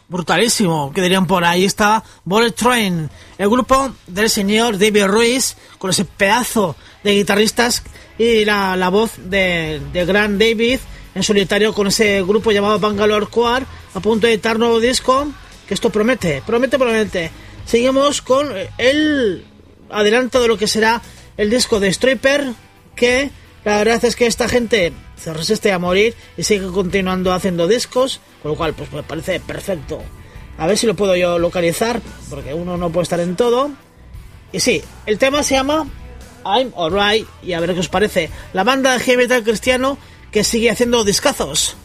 brutalísimo, que dirían por ahí. Está Bullet Train, el grupo del señor David Ruiz, con ese pedazo de guitarristas y la voz del gran David en solitario, con ese grupo llamado Bangalore Choir, a punto de editar nuevo disco, que esto promete. Seguimos con el adelanto de lo que será el disco de Stryper, que la verdad es que esta gente se resiste a morir y sigue continuando haciendo discos, con lo cual pues me parece perfecto. A ver si lo puedo yo localizar, porque uno no puede estar en todo. Y sí, el tema se llama I'm Alright, y a ver qué os parece. La banda de heavy metal cristiano que sigue haciendo discazos.